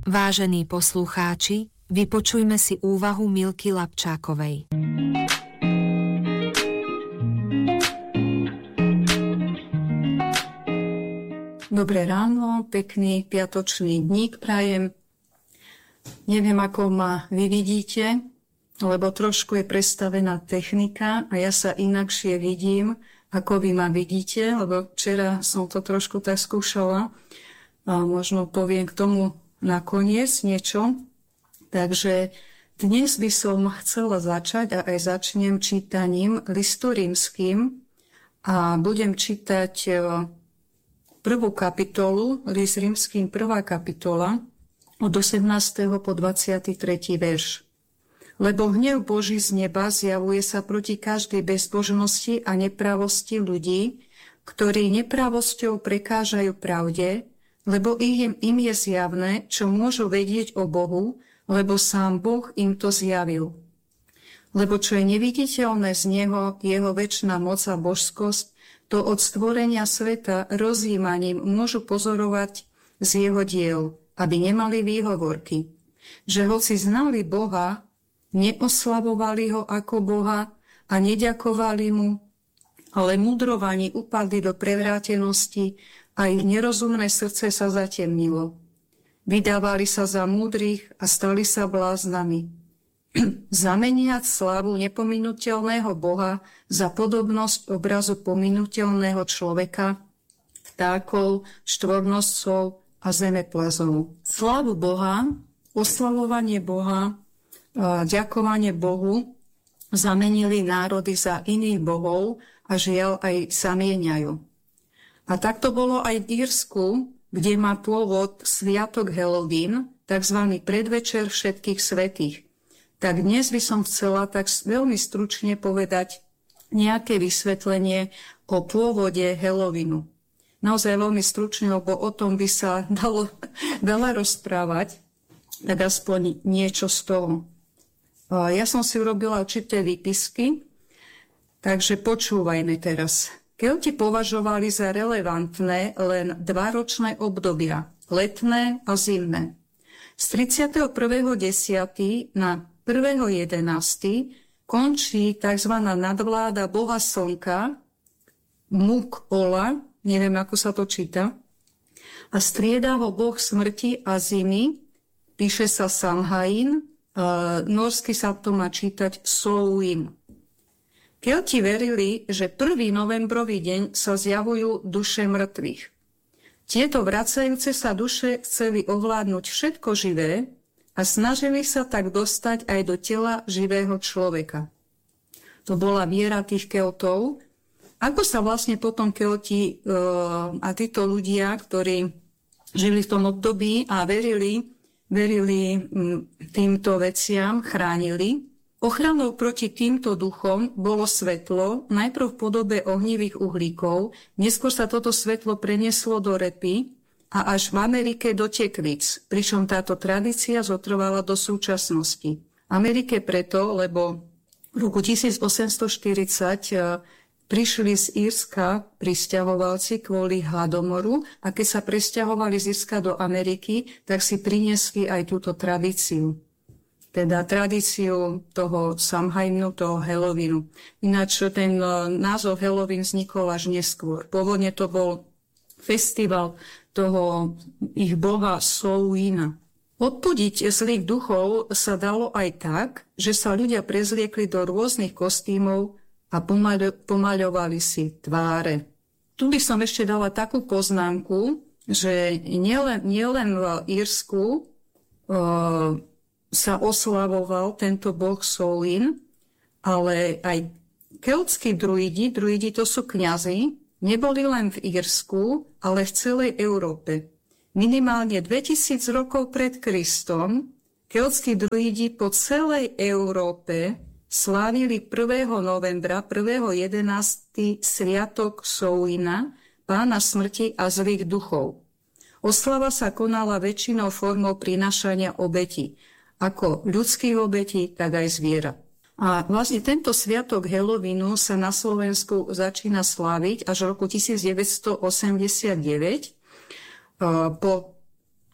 Vážení poslucháči, vypočujme si úvahu Milky Lapčákovej. Dobré ráno, pekný piatočný dník prajem. Neviem, ako ma vy vidíte, lebo trošku je prestavená technika a ja sa inakšie vidím, ako vy ma vidíte, lebo včera som to trošku tak skúšala a možno poviem k tomu nakoniec niečo. Takže dnes by som chcela začať a aj začnem čítaním listu rímskym a budem čítať prvú kapitolu, list rímskym, 1. kapitola, od 18. po 23. verš. Lebo hnev Boží z neba zjavuje sa proti každej bezbožnosti a nepravosti ľudí, ktorí nepravosťou prekážajú pravde, lebo im je zjavné, čo môžu vedieť o Bohu, lebo sám Boh im to zjavil. Lebo čo je neviditeľné z Neho, Jeho večná moc a božskosť, to od stvorenia sveta rozjímaním môžu pozorovať z Jeho diel, aby nemali výhovorky. Že hoci znali Boha, neoslavovali Ho ako Boha a neďakovali Mu, ale mudrovaní upadli do prevrátenosti a ich nerozumné srdce sa zatemnilo. Vydávali sa za múdrych a stali sa bláznami. Zameniať slavu nepominuteľného Boha za podobnosť obrazu pominuteľného človeka, vtákov, štvornoscov a zemeplazov. Slavu Boha, oslavovanie Boha, ďakovanie Bohu zamenili národy za iných bohov a žiaľ aj zamieňajú. A tak to bolo aj v Írsku, kde má pôvod sviatok Halloween, tzv. Predvečer všetkých svätých. Tak dnes by som chcela tak veľmi stručne povedať nejaké vysvetlenie o pôvode Halloweenu. Naozaj veľmi stručne, lebo o tom by sa dalo veľa rozprávať, tak aspoň niečo z toho. Ja som si urobila určité výpisky, takže počúvajme teraz. Kelti považovali za relevantné len 2-ročné obdobia, letné a zimné. Z 31.10. na 1.11. končí tzv. Nadvláda Boha Slnka, Muk-Ola, neviem, ako sa to číta, a strieda ho Boh smrti a zimy, píše sa Samhain, norsky sa to má čítať Souin. Kelti verili, že 1. novembrový deň sa zjavujú duše mŕtvych. Tieto vracajúce sa duše chceli ovládnuť všetko živé a snažili sa tak dostať aj do tela živého človeka. To bola viera tých Keltov. Ako sa vlastne potom Kelti a títo ľudia, ktorí žili v tom období a verili týmto veciam, chránili. Ochranou proti týmto duchom bolo svetlo, najprv v podobe ohnivých uhlíkov, neskôr sa toto svetlo prenieslo do repy a až v Amerike do tekvíc, pričom táto tradícia zotrvala do súčasnosti. Amerike preto, lebo v roku 1840 prišli z Írska prisťahovalci kvôli hladomoru a keď sa presťahovali z Írska do Ameriky, tak si priniesli aj túto tradíciu. Teda tradíciu toho Samhainu, toho Halloweenu. Ináč ten názov Halloween vznikol až neskôr. Pôvodne to bol festival toho ich boha Souina. Odpudiť zlých duchov sa dalo aj tak, že sa ľudia prezliekli do rôznych kostýmov a pomaľovali si tváre. Tu by som ešte dala takú poznámku, že nielen v Írsku sa oslavoval tento boh Souin, ale aj keltskí druidi to sú kňazi, neboli len v Írsku, ale v celej Európe. Minimálne 2000 rokov pred Kristom keltskí druidi po celej Európe slávili 1. novembra, 1.11. sviatok Souina, pána smrti a zlých duchov. Oslava sa konala väčšinou formou prinášania obetí, ako ľudských obetí, tak aj zvierat. A vlastne tento sviatok Halloweenu sa na Slovensku začína sláviť až v roku 1989 po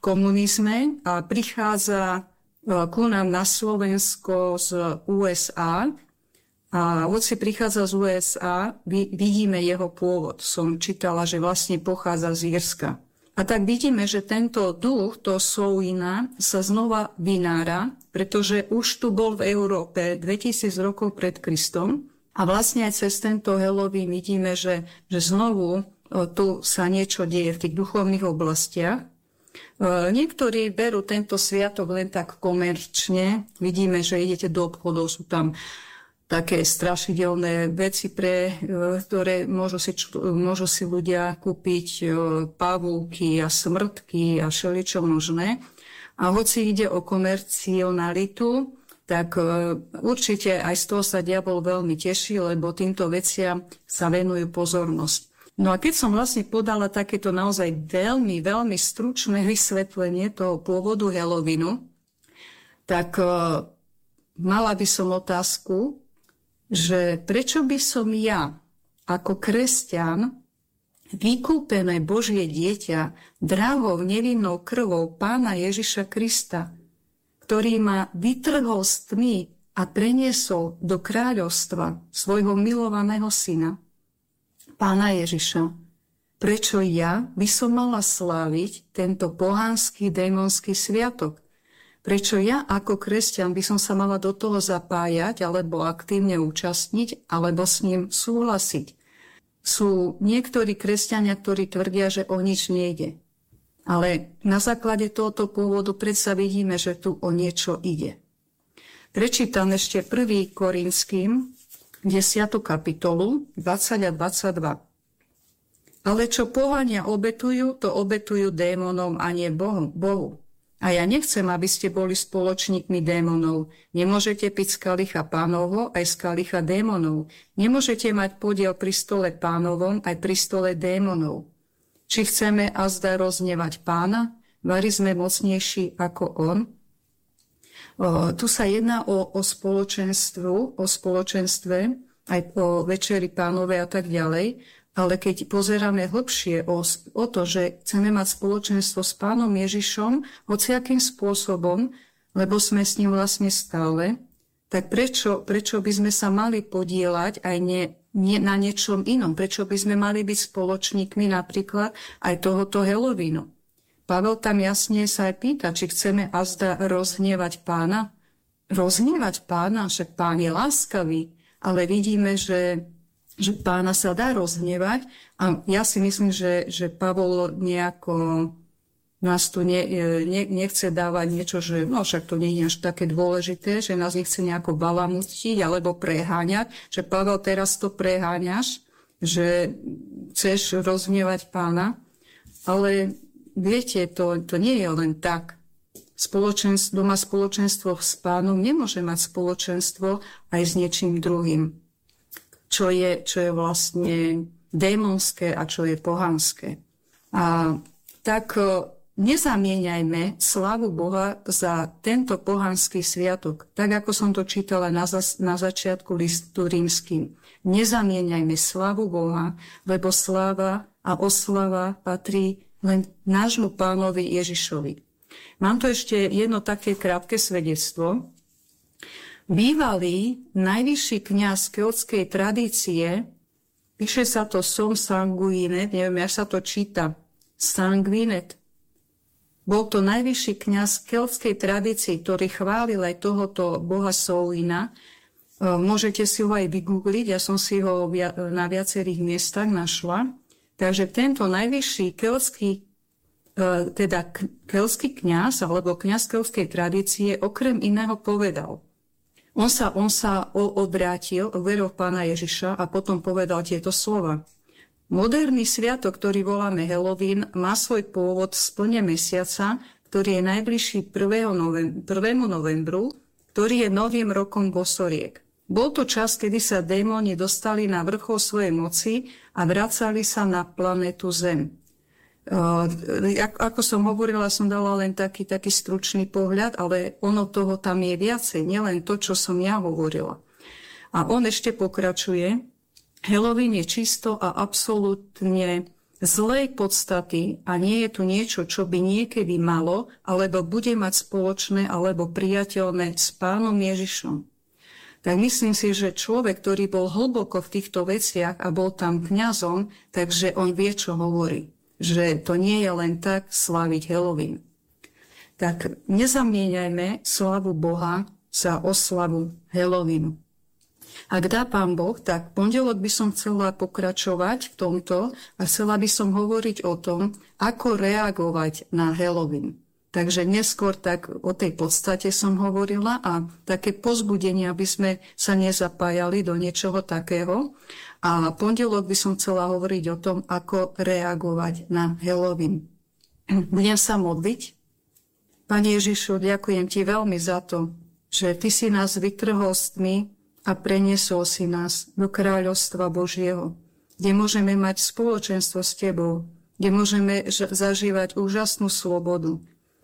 komunizme a prichádza ku nám na Slovensko z USA. A hoci prichádza z USA, vidíme jeho pôvod. Som čítala, že vlastne pochádza z Írska. A tak vidíme, že tento duch, to Samhain, sa znova vynára, pretože už tu bol v Európe 2000 rokov pred Kristom. A vlastne aj cez tento Halloween vidíme, že znovu tu sa niečo deje v tých duchovných oblastiach. Niektorí berú tento sviatok len tak komerčne. Vidíme, že idete do obchodov, sú tam také strašidelné veci, ktoré môžu si ľudia kúpiť pavúky a smrtky a všeličo možné. A hoci ide o komercionalitu, tak určite aj z toho sa diabol veľmi teší, lebo týmto veciam sa venujú pozornosť. No a keď som vlastne podala takéto naozaj veľmi, veľmi stručné vysvetlenie toho pôvodu Halloweenu, tak mala by som otázku, že prečo by som ja ako kresťan, vykúpené Božie dieťa, drahou nevinnou krvou Pána Ježiša Krista, ktorý ma vytrhol z tmy a preniesol do kráľovstva svojho milovaného syna, Pána Ježiša, prečo ja by som mala sláviť tento pohanský démonský sviatok? Prečo ja ako kresťan by som sa mala do toho zapájať alebo aktívne účastniť alebo s ním súhlasiť? Sú niektorí kresťania, ktorí tvrdia, že o nič nejde. Ale na základe tohoto pôvodu predsa vidíme, že tu o niečo ide. Prečítam ešte 1. Korinským 10. kapitolu 20 a 22. Ale čo pohania obetujú, to obetujú démonom a nie Bohu. A ja nechcem, aby ste boli spoločníkmi démonov. Nemôžete piť z kalicha Pánovho aj z kalicha démonov. Nemôžete mať podiel pri stole Pánovom aj pri stole démonov. Či chceme azda roznevať Pána? Vari sme mocnejší ako on? Tu sa jedná o spoločenstve, aj o večeri Pánovej a tak ďalej, ale keď pozeráme hlbšie o to, že chceme mať spoločenstvo s Pánom Ježišom hociakým spôsobom, lebo sme s ním vlastne stále, tak prečo by sme sa mali podieľať aj na niečom inom? Prečo by sme mali byť spoločníkmi napríklad aj tohoto Halloweenu? Pavel tam jasne sa aj pýta, či chceme azda rozhnevať Pána. Rozhnevať Pána, však Pán je láskavý, ale vidíme, že Pána sa dá rozhnevať a ja si myslím, že Pavol nejako nás tu nechce dávať niečo, že no však to nie je až také dôležité, že nás nechce nejako balamutiť alebo preháňať, že Pavel teraz to preháňaš, že chceš rozhnevať Pána, ale viete, to nie je len tak. Doma spoločenstvo s Pánom nemôže mať spoločenstvo aj s niečím druhým, čo je vlastne démonské a čo je pohanské. A tak nezamieňajme slávu Boha za tento pohanský sviatok, tak ako som to čítala na začiatku listu rímskym. Nezamieňajme slávu Boha, lebo sláva a oslava patrí len nášmu Pánovi Ježišovi. Mám tu ešte jedno také krátke svedectvo. Bývalý najvyšší kňaz keľtskej tradície, píše sa to Sanguinet, neviem, jak sa to číta, Sanguinet. Bol to najvyšší kňaz keľtskej tradície, ktorý chválil aj tohoto boha Samhaina. Môžete si ho aj vygoogliť, ja som si ho na viacerých miestach našla. Takže tento najvyšší keľtský kňaz alebo kňaz keľtskej tradície okrem iného povedal. On sa obrátil, uveril v Pána Ježiša a potom povedal tieto slova. Moderný sviatok, ktorý voláme Halloween, má svoj pôvod v splne mesiaca, ktorý je najbližší 1. novembru, ktorý je novým rokom Bosoriek. Bol to čas, kedy sa démoni dostali na vrchol svojej moci a vracali sa na planetu Zem. Ako som hovorila, som dala len taký stručný pohľad, ale ono toho tam je viacej, nielen to, čo som ja hovorila. A on ešte pokračuje. Halloween je čisto a absolútne zlej podstaty a nie je tu niečo, čo by niekedy malo, alebo bude mať spoločné, alebo priateľné s Pánom Ježišom. Tak myslím si, že človek, ktorý bol hlboko v týchto veciach a bol tam kňazom, takže on vie, čo hovorí. Že to nie je len tak sláviť Halloween. Tak nezamieňajme slavu Boha za oslavu Halloweenu. Ak dá Pán Boh, tak pondelok by som chcela pokračovať v tomto a chcela by som hovoriť o tom, ako reagovať na Halloween. Takže neskôr tak o tej podstate som hovorila a také povzbudenie, aby sme sa nezapájali do niečoho takého. A pondelok by som chcela hovoriť o tom, ako reagovať na Halloween. Budem sa modliť. Pane Ježišu, ďakujem Ti veľmi za to, že Ty si nás vytrhol z tmy a preniesol si nás do kráľovstva Božieho, kde môžeme mať spoločenstvo s Tebou, kde môžeme zažívať úžasnú slobodu.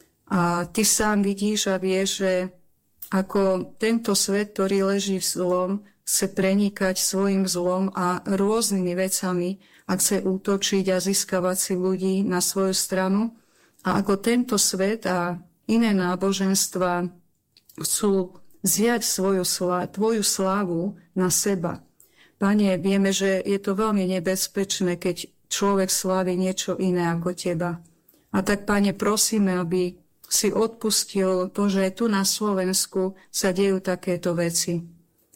A Ty sám vidíš a vieš, že ako tento svet, ktorý leží v zlom, chce prenikať svojim zlom a rôznymi vecami a chce útočiť a získavať si ľudí na svoju stranu. A ako tento svet a iné náboženstva chcú vziať Tvoju slávu na seba. Pane, vieme, že je to veľmi nebezpečné, keď človek slávi niečo iné ako Teba. A tak, Pane, prosíme, aby si odpustil to, že tu na Slovensku sa dejú takéto veci.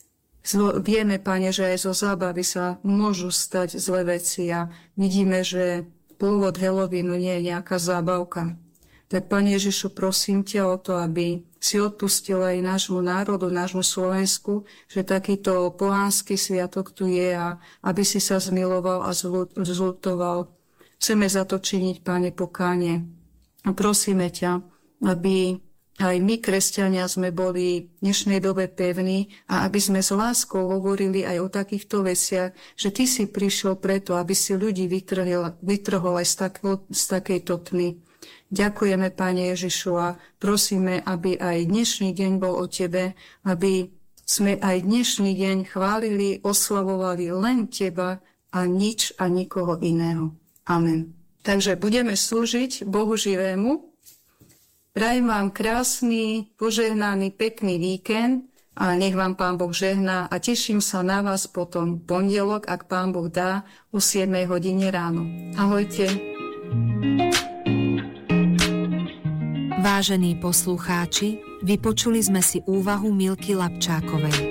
Vieme, Pane, že aj zo zábavy sa môžu stať zlé veci a vidíme, že pôvod Halloweenu nie je nejaká zábavka. Tak, Pane Ježišu, prosím ťa o to, aby si odpustil aj nášmu národu, nášmu Slovensku, že takýto pohánsky sviatok tu je a aby si sa zmiloval a zľutoval. Chceme za to činiť, Pane, pokánie. A prosíme ťa, aby aj my, kresťania, sme boli v dnešnej dobe pevní a aby sme s láskou hovorili aj o takýchto veciach, že Ty si prišiel preto, aby si ľudí vytrhol aj z takejto tmy. Ďakujeme, Pane Ježišu, a prosíme, aby aj dnešný deň bol o Tebe, aby sme aj dnešný deň chválili, oslavovali len Teba a nič a nikoho iného. Amen. Takže budeme slúžiť Bohu živému. Prajem vám krásny, požehnaný, pekný víkend a nech vám Pán Boh žehná a teším sa na vás potom pondelok, ak Pán Boh dá, o 7 hodine ráno. Ahojte. Vážení poslucháči, vypočuli sme si úvahu Milky Lapčákovej.